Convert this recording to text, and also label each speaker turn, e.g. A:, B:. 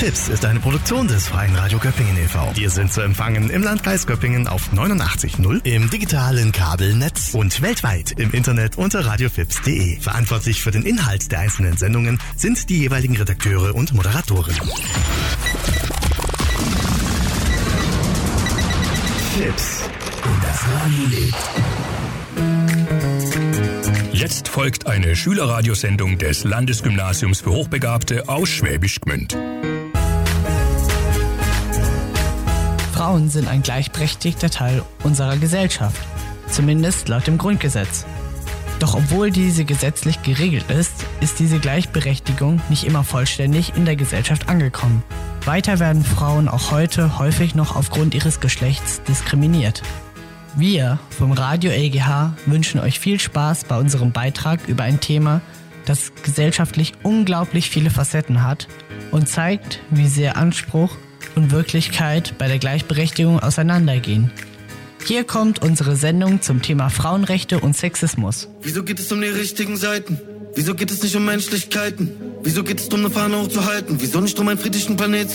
A: FiPS ist eine Produktion des Freien Radio Göppingen e.V. Wir sind zu empfangen im Landkreis Göppingen auf 89.0, im digitalen Kabelnetz und weltweit im Internet unter radiofips.de. Verantwortlich für den Inhalt der einzelnen Sendungen sind die jeweiligen Redakteure und Moderatoren. FiPS. Und das Radio lebt.
B: Jetzt folgt eine Schülerradiosendung des Landesgymnasiums für Hochbegabte aus Schwäbisch Gmünd.
C: Frauen sind ein gleichberechtigter Teil unserer Gesellschaft, zumindest laut dem Grundgesetz. Doch obwohl diese gesetzlich geregelt ist, ist diese Gleichberechtigung nicht immer vollständig in der Gesellschaft angekommen. Weiter werden Frauen auch heute häufig noch aufgrund ihres Geschlechts diskriminiert. Wir vom Radio LGH wünschen euch viel Spaß bei unserem Beitrag über ein Thema, das gesellschaftlich unglaublich viele Facetten hat und zeigt, wie sehr Anspruch und Wirklichkeit bei der Gleichberechtigung auseinandergehen. Hier kommt unsere Sendung zum Thema Frauenrechte und Sexismus.
D: Wieso geht es um die richtigen Seiten? Wieso geht es nicht um Menschlichkeiten? Wieso geht es darum, eine Fahne hochzuhalten? Wieso nicht um einen friedlichen Planet zu